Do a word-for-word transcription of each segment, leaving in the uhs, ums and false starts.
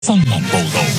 新聞報道。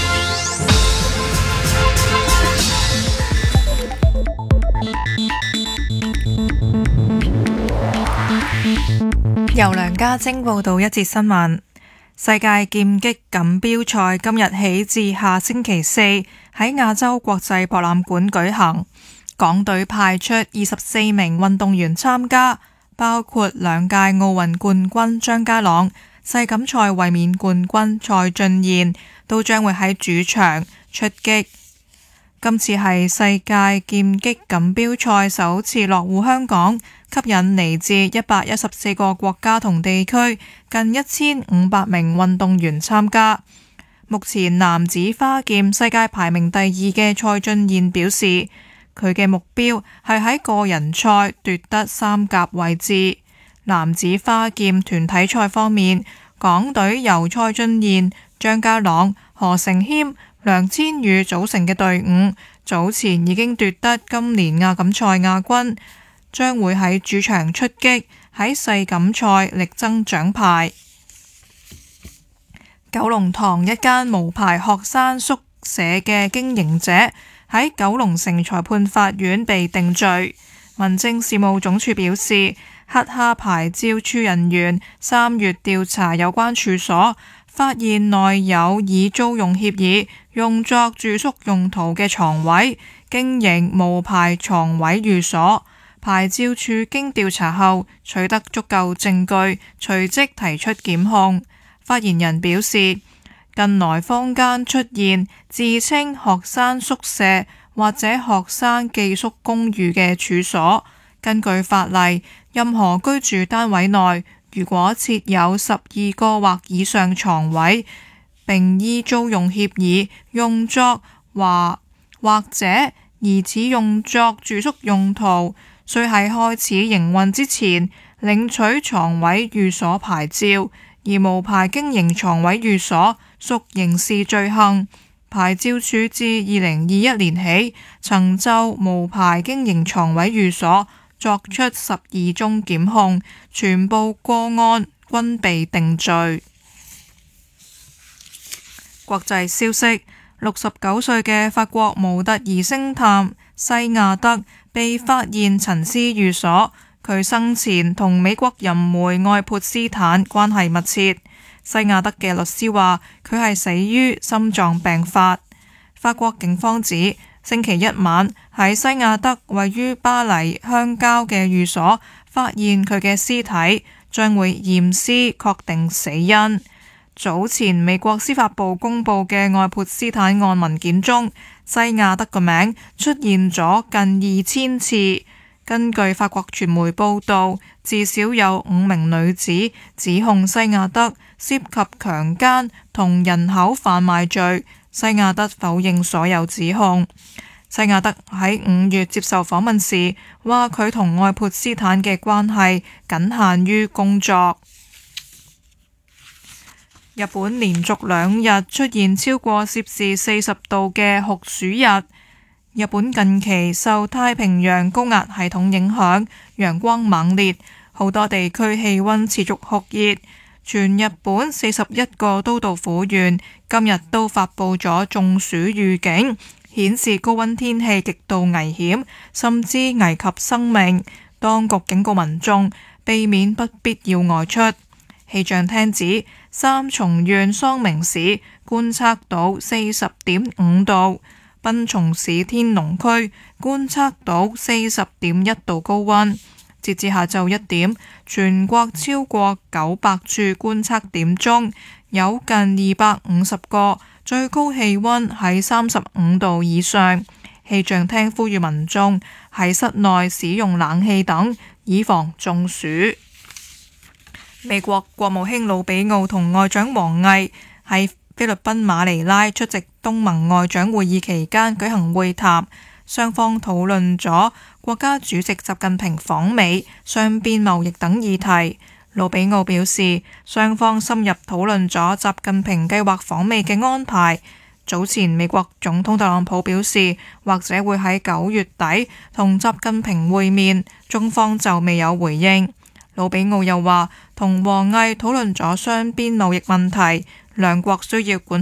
由梁家晶報道一節新聞。世界劍擊錦標賽今日起至下星期四喺亞洲國際博覽館舉行，港隊派出二十四名運動員參加，包括兩屆奧運冠軍張家朗、世錦賽衛冕冠軍蔡俊彥，都將會喺主場出擊。今次係世界劍擊錦標賽首次落戶香港，吸引嚟自一百一十四個國家同地區近一千五百名運動員參加。目前男子花劍世界排名第二嘅蔡俊彥表示，佢嘅目標係喺個人賽奪得三甲位置。男子花劍團體賽方面，港隊由蔡俊彥、張家朗、何成謙、梁千羽組成嘅隊伍，早前已經奪得今年亞錦賽亞軍，將會喺主場出擊，喺世錦賽力爭獎牌。九龍塘一間無牌學生宿舍嘅經營者喺九龍城裁判法院被定罪。民政事務總署表示，轄下牌照處人員三月調查有關處所，發現內有以租用協議用作住宿用途嘅床位，經營無牌床位寓所。牌照處經調查後取得足夠證據，隨即提出檢控。發言人表示，近來坊間出現自稱學生宿舍或者學生寄宿公寓嘅處所，根據法例，任何居住單位內如果設有十二個或以上床位，並依租用協議用作或或者疑似用作住宿用途，須喺開始營運之前領取床位寓所牌照，而無牌經營床位寓所屬刑事罪行。牌照處自二零二一年起，曾就無牌經營床位寓所作出十二宗檢控，全部個案均被定罪。國際消息：六十九歲嘅法國模特兒星探西亞德被發現陳屍寓所，佢生前同美國人媒愛潑斯坦關係密切。西亞德嘅律師話，佢係死於心臟病發。法國警方指，星期一晚喺西亞德位於巴黎鄉郊嘅寓所發現佢嘅屍體，將會驗屍確定死因。早前美國司法部公布嘅愛潑斯坦案文件中，西亞德個名出現咗近二千次。根據法國傳媒報道，至少有五名女子指控西亞德涉及強姦同人口販賣罪。西亞德否認所有指控。西亞德喺五月接受訪問時話，佢同愛潑斯坦嘅關係僅限於工作。日本連續兩日出現超過攝氏四十度嘅酷暑日。日本近期受太平洋高壓系統影響，陽光猛烈，好多地區氣溫持續酷熱。全日本四十一個都道府縣今日都發佈咗中暑預警，顯示高溫天氣極度危險，甚至危及生命。當局警告民眾避免不必要外出。氣象廳指，三重縣桑名市觀測到四十點五度。濱松市天龍區觀測到四十點一度高溫。截至下晝一點，全國超過九百處觀測點中，有近二百五十個最高氣溫喺三十五度以上。氣象廳呼籲民眾喺室內使用冷氣等，以防中暑。美國國務卿魯比奧同外長王毅喺菲律賓馬尼拉出席東盟外長會議期間舉行會談，雙方討論咗國家主席習近平訪美、雙邊貿易等議題。魯比奧表示，雙方深入討論咗習近平計劃訪美嘅安排。早前美國總統特朗普表示，或者會喺九月底同習近平會面，中方就未有回應。魯比奧又話，同王毅討論咗雙邊貿易問題， 兩國需要管